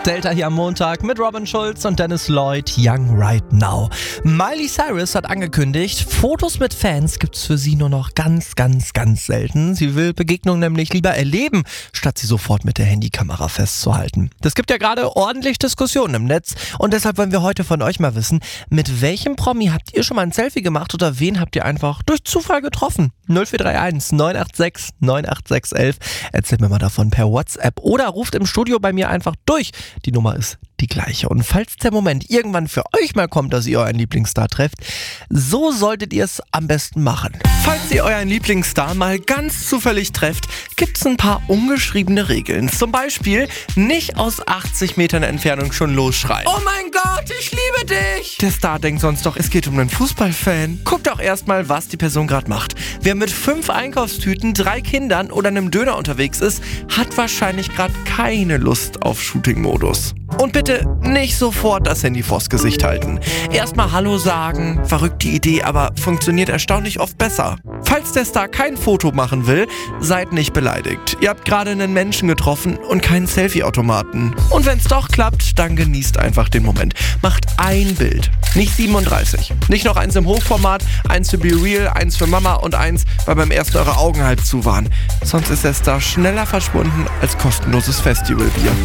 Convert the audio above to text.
Delta hier am Montag mit Robin Schulz und Dennis Lloyd, Young Right Now. Miley Cyrus hat angekündigt, Fotos mit Fans gibt's für sie nur noch ganz selten. Sie will Begegnungen nämlich lieber erleben, statt sie sofort mit der Handykamera festzuhalten. Das gibt ja gerade ordentlich Diskussionen im Netz und deshalb wollen wir heute von euch mal wissen, mit welchem Promi habt ihr schon mal ein Selfie gemacht oder wen habt ihr einfach durch Zufall getroffen? 0431 986 98611. Erzählt mir mal davon per WhatsApp oder ruft im Studio bei mir einfach durch. Die Nummer ist die gleiche. Und falls der Moment irgendwann für euch mal kommt, dass ihr euren Lieblingsstar trefft, so solltet ihr es am besten machen. Falls ihr euren Lieblingsstar mal ganz zufällig trefft, gibt es ein paar ungeschriebene Regeln. Zum Beispiel nicht aus 80 Metern Entfernung schon losschreien. Oh mein Gott, ich liebe dich! Der Star denkt sonst doch, es geht um einen Fußballfan. Guckt doch erstmal, was die Person gerade macht. Wer mit 5 Einkaufstüten, 3 Kindern oder einem Döner unterwegs ist, hat wahrscheinlich gerade keine Lust auf Shooting-Modus. Und bitte nicht sofort das Handy vors Gesicht halten. Erstmal Hallo sagen, verrückte Idee, aber funktioniert erstaunlich oft besser. Falls der Star kein Foto machen will, seid nicht beleidigt. Ihr habt gerade einen Menschen getroffen und keinen Selfie-Automaten. Und wenn es doch klappt, dann genießt einfach den Moment. Macht ein Bild, nicht 37. Nicht noch eins im Hochformat, eins für Be Real, eins für Mama und eins, weil beim ersten eure Augen halb zu waren. Sonst ist der Star schneller verschwunden als kostenloses Festivalbier.